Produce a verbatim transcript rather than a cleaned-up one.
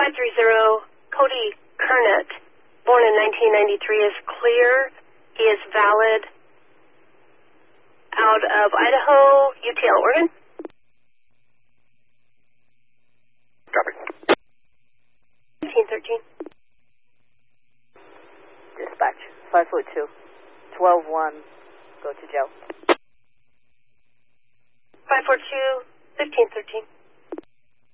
five three zero, Cody Kernett, born in nineteen ninety-three, is clear. He is valid out of Idaho, U T L, Oregon. Copy. fifteen thirteen. Dispatch, five foot two, twelve one, go to jail. five four two, fifteen thirteen.